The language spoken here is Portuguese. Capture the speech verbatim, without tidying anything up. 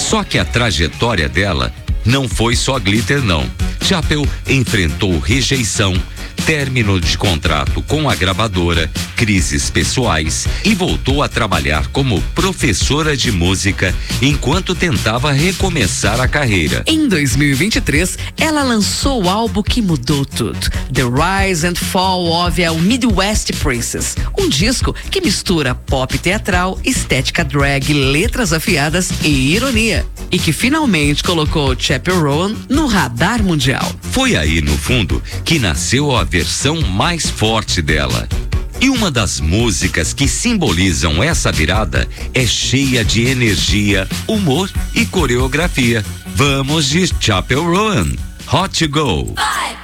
Só que a trajetória dela não foi só glitter, não. Chapel enfrentou rejeição, término de contrato com a gravadora, crises pessoais e voltou a trabalhar como professora de música enquanto tentava recomeçar a carreira. Em dois mil e vinte e três, ela lançou o álbum que mudou tudo, The Rise and Fall of a Midwest Princess, um disco que mistura pop teatral, estética drag, letras afiadas e ironia, e que finalmente colocou Chappell Roan no radar mundial. Foi aí, no fundo, que nasceu a versão mais forte dela. E uma das músicas que simbolizam essa virada é cheia de energia, humor e coreografia. Vamos de Chappell Roan, Hot to Go. Vai!